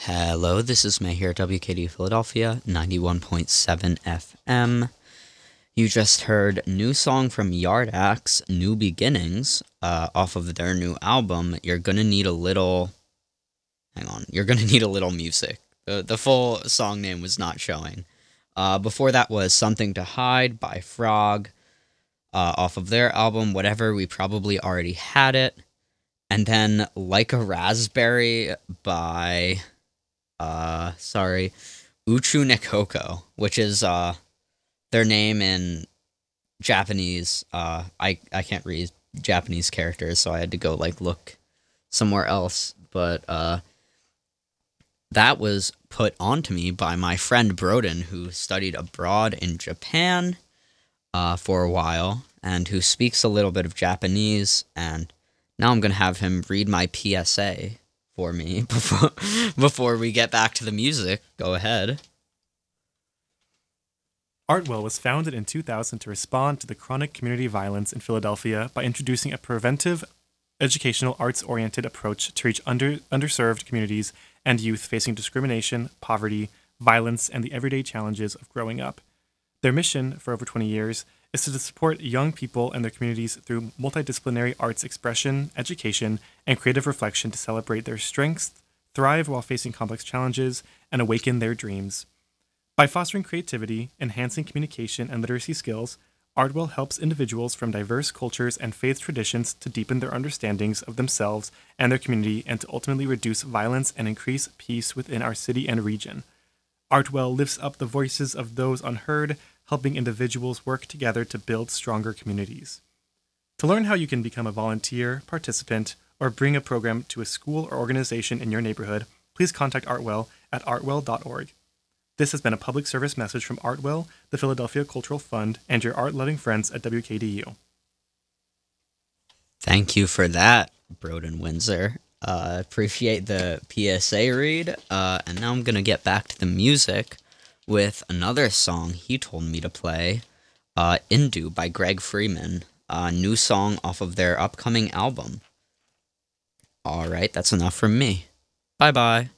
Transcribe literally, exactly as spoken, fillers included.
Hello, this is May here at W K D Philadelphia, ninety-one point seven F M. You just heard new song from Yardax, New Beginnings, uh, off of their new album. You're gonna need a little... Hang on. You're gonna need a little music. The, the full song name was not showing. Uh, before that was Something to Hide by Frog, uh, off of their album, Whatever, we probably already had it. And then Like a Raspberry by... Uh, sorry, Uchu Nekoko, which is, uh, their name in Japanese. Uh, I, I can't read Japanese characters, so I had to go, like, look somewhere else. But, uh, that was put onto me by my friend Broden, who studied abroad in Japan, uh, for a while, and who speaks a little bit of Japanese, and now I'm gonna have him read my P S A for me before before we get back to the music. Go ahead. Artwell was founded in two thousand to respond to the chronic community violence in Philadelphia by introducing a preventive, educational, arts-oriented approach to reach under, underserved communities and youth facing discrimination, poverty, violence, and the everyday challenges of growing up. Their mission, for over twenty years, is to support young people and their communities through multidisciplinary arts expression, education, and creative reflection to celebrate their strengths, thrive while facing complex challenges, and awaken their dreams. By fostering creativity, enhancing communication and literacy skills, Artwell helps individuals from diverse cultures and faith traditions to deepen their understandings of themselves and their community and to ultimately reduce violence and increase peace within our city and region. Artwell lifts up the voices of those unheard, helping individuals work together to build stronger communities. To learn how you can become a volunteer, participant, or bring a program to a school or organization in your neighborhood, please contact Artwell at artwell dot org. This has been a public service message from Artwell, the Philadelphia Cultural Fund, and your art-loving friends at W K D U. Thank you for that, Broden Windsor. Uh, appreciate the P S A read, uh, and now I'm gonna get back to the music with another song he told me to play, uh, Indu by Greg Freeman, a new song off of their upcoming album. Alright, that's enough from me. Bye-bye.